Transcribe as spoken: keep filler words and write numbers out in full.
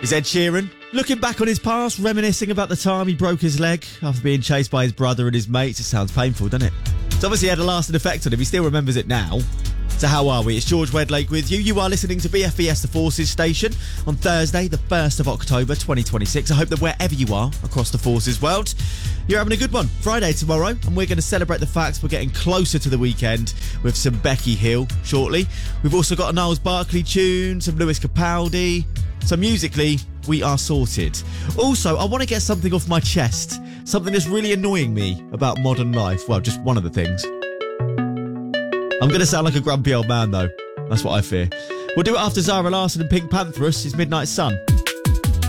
Is Ed Sheeran looking back on his past, reminiscing about the time he broke his leg after being chased by his brother and his mates. It sounds painful, doesn't it? It's obviously had a lasting effect on him. He still remembers it now. So how are we? It's George Wedlake with you. You are listening to B F B S The Forces station on Thursday, the first of October twenty twenty-six. I hope that wherever you are across the Forces world, you're having a good one. Friday tomorrow, and we're going to celebrate the facts. We're getting closer to the weekend with some Becky Hill shortly. We've also got a Niles Barkley tune, some Lewis Capaldi. So musically, we are sorted. Also, I want to get something off my chest. Something that's really annoying me about modern life. Well, just one of the things. I'm going to sound like a grumpy old man, though. That's what I fear. We'll do it after Zara Larsson and Pink Pantheress. It's Midnight Sun.